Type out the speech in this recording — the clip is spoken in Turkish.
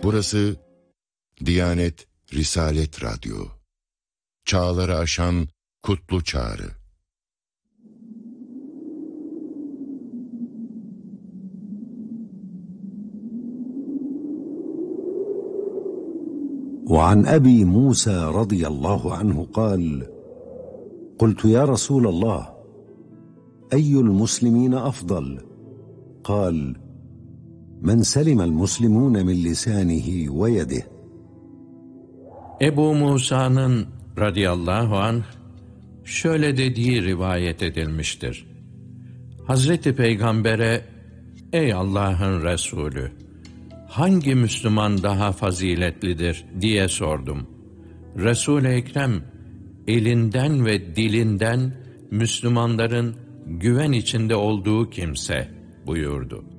Burası Diyanet Risalet Radyo. Çağları aşan kutlu çağrı. وعن أبي موسى رضي الله عنه قال: قلت يا رسول الله أي المسلمين أفضل؟ قال: من سلم المسلمون من لسانه ويده. Ebu Musa'nın radıyallahu anh şöyle dediği rivayet edilmiştir. Hazreti Peygamber'e, ey Allah'ın Resulü, hangi Müslüman daha faziletlidir diye sordum. Resul-i Ekrem, elinden ve dilinden Müslümanların güven içinde olduğu kimse buyurdu.